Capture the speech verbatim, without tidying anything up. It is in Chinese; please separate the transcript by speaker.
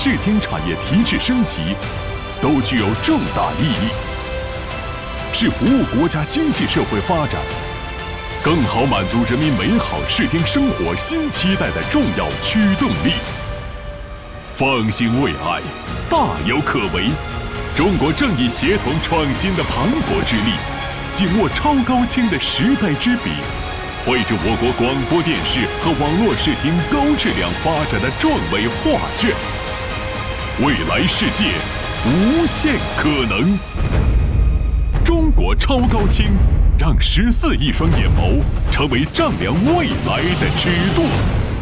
Speaker 1: 视听产业提质升级，都具有重大意义，是服务国家经济社会发展，更好满足人民美好视听生活新期待的重要驱动力。方兴未艾，大有可为。中国正以协同创新的磅礴之力，紧握超高清的时代之笔，绘制我国广播电视和网络视听高质量发展的壮伟画卷。未来世界无限可能。中国超高清，让十四亿双眼眸成为丈量未来的尺度。